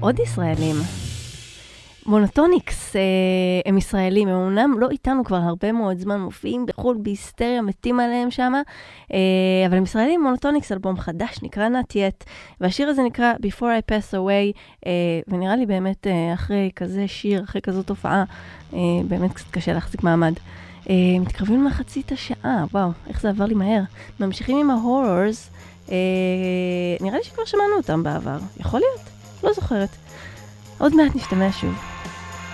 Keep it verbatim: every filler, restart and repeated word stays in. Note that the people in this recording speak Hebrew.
עוד ישראלים. מונוטוניקס, הם ישראלים, הם אומנם לא איתנו כבר הרבה מאוד זמן, מופיעים בחול, בהיסטריה, מתים עליהם שם, אבל הם ישראלים. מונוטוניקס, אלבום חדש, נקרא Not Yet, והשיר הזה נקרא Before I Pass Away, ונראה לי באמת אחרי כזה שיר, אחרי כזו תופעה, באמת קצת קשה להחזיק מעמד. מתקרבים למחצית השעה, וואו, איך זה עבר לי מהר. ממשיכים עם ההורורס, נראה לי שכבר שמענו אותם בעבר, יכול להיות? לא זוכרת. עוד מעט נשתמע שוב.